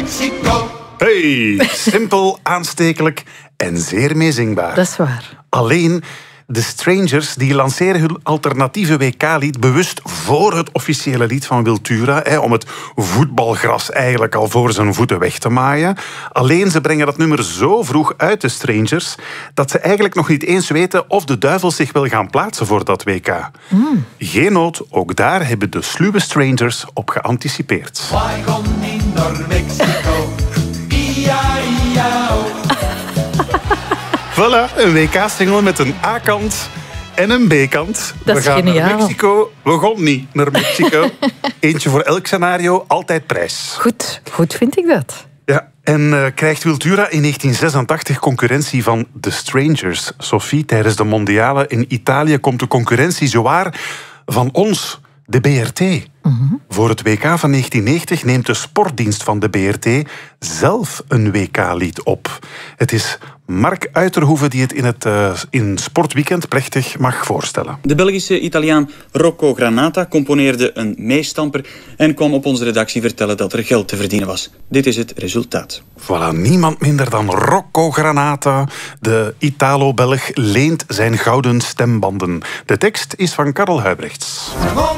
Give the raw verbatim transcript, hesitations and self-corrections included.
Mexico. Hey, simpel, aanstekelijk en zeer meezingbaar. Dat is waar. Alleen, de Strangers die lanceren hun alternatieve W K-lied bewust voor het officiële lied van Wiltura, hè, om het voetbalgras eigenlijk al voor zijn voeten weg te maaien. Alleen, ze brengen dat nummer zo vroeg uit, de Strangers, dat ze eigenlijk nog niet eens weten of de duivels zich wel gaan plaatsen voor dat W K. Mm. Geen nood, ook daar hebben de sluwe Strangers op geanticipeerd. Wagon in Mexico. Voilà, een W K-single met een A-kant en een B-kant. Dat is we gaan geniaal. naar Mexico, we gaan niet naar Mexico. Eentje voor elk scenario, altijd prijs. Goed, goed vind ik dat. Ja, en uh, krijgt Wiltura in negentien zesentachtig concurrentie van The Strangers. Sophie, tijdens de mondiale in Italië komt de concurrentie zowaar van ons, de B R T. Mm-hmm. Voor het W K van negentien negentig neemt de sportdienst van de B R T zelf een W K-lied op. Het is Mark Uiterhoeve die het in het uh, in Sportweekend plechtig mag voorstellen. De Belgische Italiaan Rocco Granata componeerde een meestamper en kwam op onze redactie vertellen dat er geld te verdienen was. Dit is het resultaat. Voilà, niemand minder dan Rocco Granata. De Italo-Belg leent zijn gouden stembanden. De tekst is van Karel Huybrechts.